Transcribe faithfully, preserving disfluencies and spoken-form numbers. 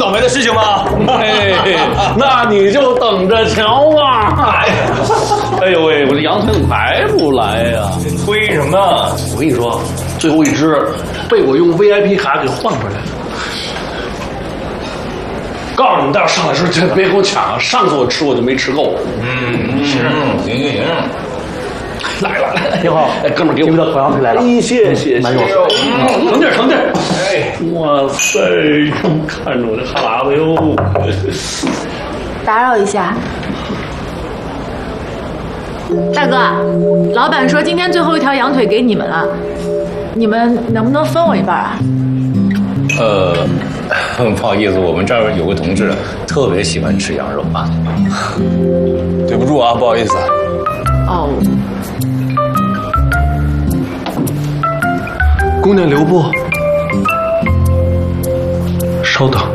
倒霉的事情吗？ 哎，那你就等着瞧吧。哎呦喂，我这羊腿怎么还不来呀？ 推什么？ 我跟你说，最后一只被我用 V I P 卡给换回来了。告诉你们，待会儿上来的时候就别给我抢啊！上次我吃我就没吃够。 嗯，是，行行行。 来了来了， 你好， 哎，哥们儿，给我你们的烤羊腿来了。 哎，谢谢， 蛮有谢谢。腾地儿，腾地儿。哎，哇塞，看着我这哈喇子哟。 打扰一下，大哥，老板说今天最后一条羊腿给你们了，你们能不能分我一半啊？ 呃，不好意思，我们这儿有个同志特别喜欢吃羊肉啊。对不住啊，不好意思。 哦。 姑娘留步，稍等。